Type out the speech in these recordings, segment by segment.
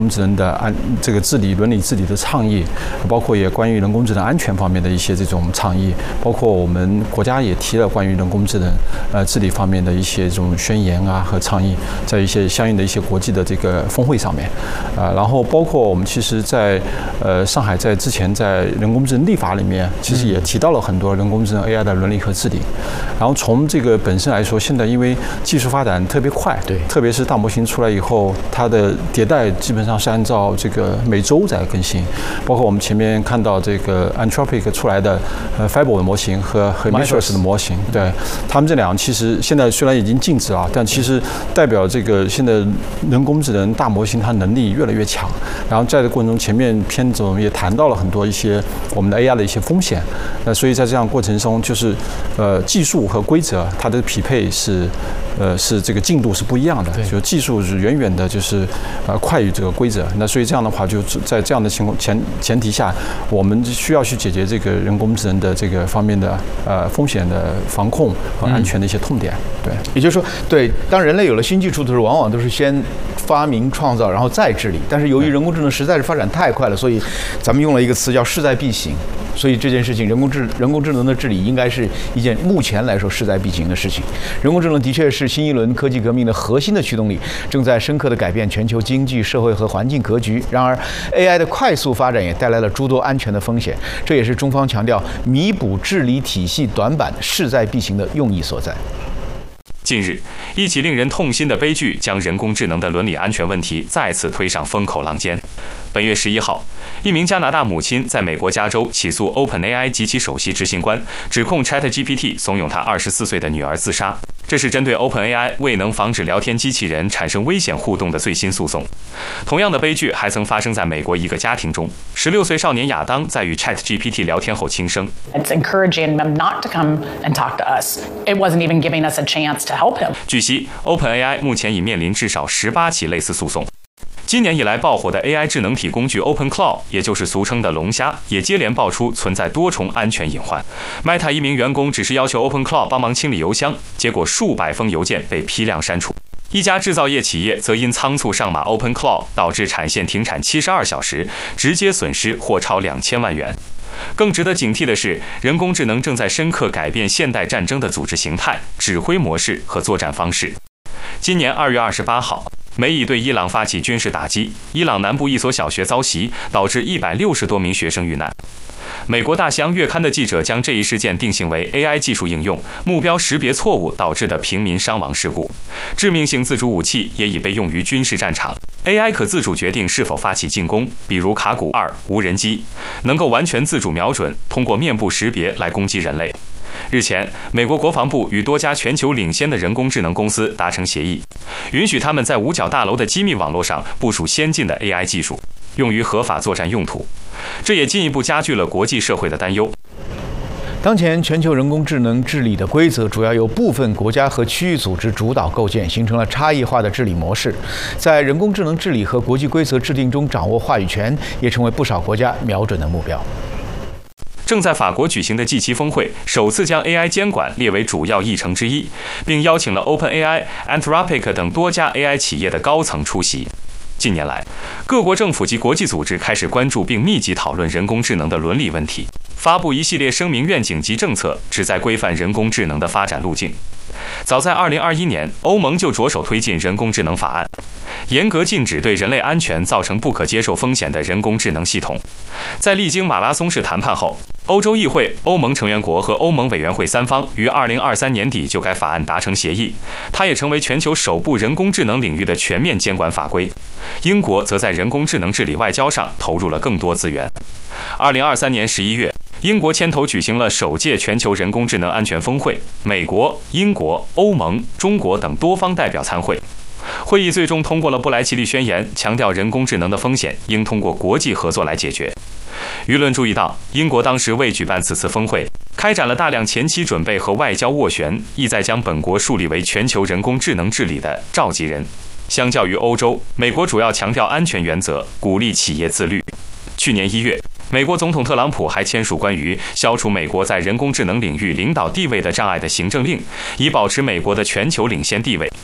人工智能的这个伦理治理的倡议，包括也关于人工智能安全方面的一些这种倡议，包括我们国家也提了关于人工智能治理方面的一些这种宣言啊和倡议，在一些相应的一些国际的这个峰会上面，然后包括我们其实在上海在之前在人工智能立法里面，其实也提到了很多人工智能 AI 的伦理和治理。然后从这个本身来说，现在因为技术发展特别快， 对， 特别是大模型出来以后，它的迭代基本上是按照这个每周在更新，包括我们前面看到这个 Anthropic 出来的Fable 的模型和 Mythos 的模型，对，他们这两其实现在虽然已经禁止了，但其实代表这个现在人工智能大模型它能力越来越强。然后在这个过程中，前面片子我们也谈到了很多一些我们的 AI 的一些风险，所以在这样过程中，就是技术和规则它的匹配是这个进度是不一样的，就技术是远远的就是快于这个规则。那所以这样的话，就在这样的情况前提下，我们需要去解决这个人工智能的这个方面的风险的防控和安全的一些痛点。对， 也就是说，对，当人类有了新技术的时候，往往都是先发明创造，然后再治理。但是由于人工智能实在是发展太快了，所以咱们用了一个词叫势在必行。所以这件事情，人工智能的治理应该是一件目前来说势在必行的事情。人工智能的确是新一轮科技革命的核心的驱动力，正在深刻地改变全球经济、社会和环境格局。然而 ，AI 的快速发展也带来了诸多安全的风险，这也是中方强调弥补治理体系短板、势在必行的用意所在。 近日，一起令人痛心的悲剧将人工智能的伦理安全问题再次推上风口浪尖。本月11号，一名加拿大母亲在美国加州起诉 OpenAI 及其首席执行官，指控 ChatGPT 怂恿她24岁的女儿自杀。这是针对 OpenAI 未能防止聊天机器人产生危险互动的最新诉讼。同样的悲剧还曾发生在美国一个家庭中，16岁少年亚当在与 ChatGPT 聊天后轻生。 It's encouraging them not to come and talk to us. It wasn't even giving us a chance to help him. 据悉 ，OpenAI 目前已面临至少18起类似诉讼。今年以来爆火的 AI 智能体工具 OpenClaw， 也就是俗称的龙虾，也接连爆出存在多重安全隐患。Meta 一名员工只是要求 OpenClaw 帮忙清理邮箱，结果数百封邮件被批量删除。一家制造业企业则因仓促上马 OpenClaw， 导致产线停产72小时，直接损失或超2000万元。更值得警惕的是，人工智能正在深刻改变现代战争的组织形态、指挥模式和作战方式。今年2月28号，美以对伊朗发起军事打击，伊朗南部一所小学遭袭，导致160多名学生遇难。美国大西洋月刊的记者将这一事件定性为 AI 技术应用目标识别错误导致的平民伤亡事故。致命性自主武器也已被用于军事战场。AI 可自主决定是否发起进攻，比如卡古2无人机，能够完全自主瞄准，通过面部识别来攻击人类。日前，美国国防部与多家全球领先的人工智能公司达成协议，允许他们在五角大楼的机密网络上部署先进的 AI 技术，用于合法作战用途。这也进一步加剧了国际社会的担忧。 当前全球人工智能治理的规则主要由部分国家和区域组织主导构建，形成了差异化的治理模式。在人工智能治理和国际规则制定中掌握话语权，也成为不少国家瞄准的目标。 正在法国举行的 G7 峰会首次将 AI 监管列为主要议程之一，并邀请了 OpenAI、Anthropic 等多家 AI 企业的高层出席。近年来，各国政府及国际组织开始关注并密集讨论人工智能的伦理问题，发布一系列声明愿景及政策，旨在规范人工智能的发展路径。早在2021年，欧盟就着手推进人工智能法案，严格禁止对人类安全造成不可接受风险的人工智能系统。在历经马拉松式谈判后，欧洲议会、欧盟成员国和欧盟委员会三方于2023年底就该法案达成协议，它也成为全球首部人工智能领域的全面监管法规。英国则在人工智能治理外交上投入了更多资源。2023年11月，英国牵头举行了首届全球人工智能安全峰会，美国、英国、欧盟、中国等多方代表参会。会议最终通过了布莱奇利宣言，强调人工智能的风险应通过国际合作来解决。舆论注意到，英国当时为举办此次峰会，开展了大量前期准备和外交斡旋，意在将本国树立为全球人工智能治理的召集人。相较于欧洲，美国主要强调安全原则，鼓励企业自律。去年1月，美国总统特朗普还签署关于消除美国在人工智能领域领导地位的障碍的行政令，以保持美国的全球领先地位。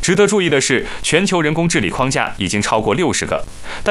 值得注意的是，全球人工治理框架已经超过60个。